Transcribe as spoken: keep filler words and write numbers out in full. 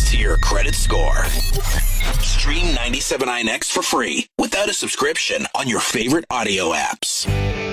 to your credit score. Stream ninety-seven point nine X for free without a subscription on your favorite audio apps.